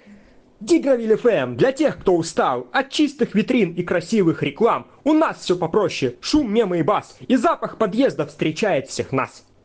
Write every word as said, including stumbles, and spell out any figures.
Дигровиль эф эм для тех, кто устал от чистых витрин и красивых реклам. У нас все попроще, шум, мемы и бас, и запах подъезда встречает всех нас.